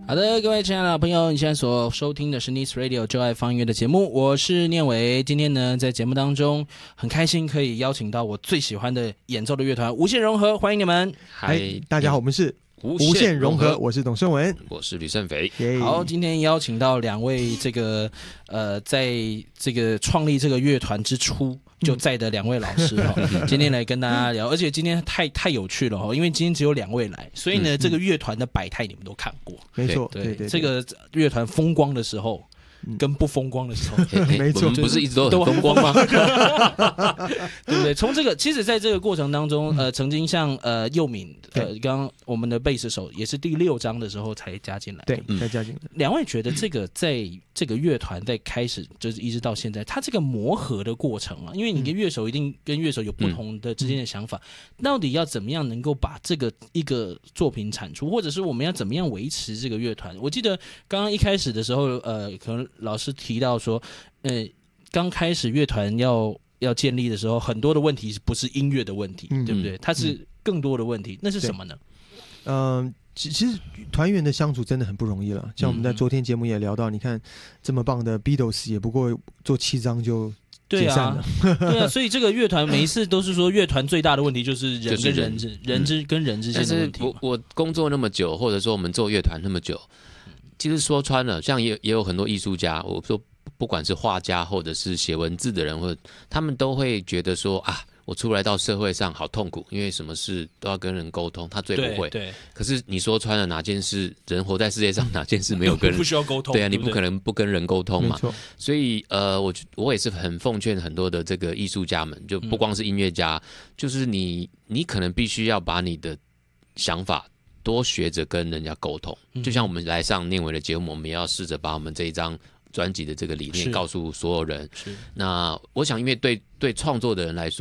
好的，各位亲爱的朋友，你现在所收听的是 Nice Radio 就爱放音乐的节目，我是念伟。今天呢，在节目当中很开心可以邀请到我最喜欢的演奏的乐团无限融合，欢迎你们。 嗨，大家好，我们是无限融合，我是董胜文， 我是吕胜肥。 好，今天邀请到两位在这个创立这个乐团之初就在的两位老师今天来跟大家聊，而且今天太有趣了因为今天只有两位来，所以呢，这个乐团的百态你们都看过， 没错， 对，这个乐团风光的时候。跟不风光的时候， 没错， 我们不是一直都很风光吗？ 对不对？从这个，其实在这个过程当中，曾经像佑敏，刚刚我们的贝斯手也是第6章的时候才加进来， 对，才加进来。 两位觉得这个在这个乐团在开始就是一直到现在，它这个磨合的过程啊，因为你跟乐手一定跟乐手有不同的之间的想法，到底要怎么样能够把这个一个作品产出，或者是我们要怎么样维持这个乐团？我记得刚刚一开始的时候，可能老师提到说，刚开始乐团要建立的时候，很多的问题不是音乐的问题，对不对？它是更多的问题，那是什么呢？ 其实团员的相处真的很不容易了。像我们在昨天节目也聊到，你看这么棒的 Beatles 也不过做7张就解散了。 对啊，所以这个乐团每一次都是说，乐团最大的问题就是人跟人之间的问题。 但是我工作那么久，或者说我们做乐团那么久，其实说穿了，像也有很多艺术家，我说不管是画家或者是写文字的人，或者他们都会觉得说啊，我出来到社会上好痛苦，因为什么事都要跟人沟通，他最不会。 对。 可是你说穿了，哪件事人活在世界上，哪件事没有跟人不需要沟通？ 对啊，你不可能不跟人沟通嘛。所以我也是很奉劝很多的这个艺术家们，就不光是音乐家，就是你可能必须要把你的想法多学着跟人家沟通。就像我们来上念伟的节目，我们也要试着把我们这一张专辑的这个理念告诉所有人。那我想，因为对创作的人来说，